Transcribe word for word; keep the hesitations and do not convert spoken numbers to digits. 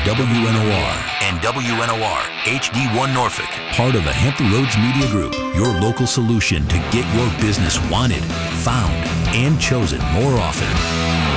W N O R. And W N O R H D one Norfolk. Part of the Hampton Roads Media Group, your local solution to get your business wanted, found, and chosen more often.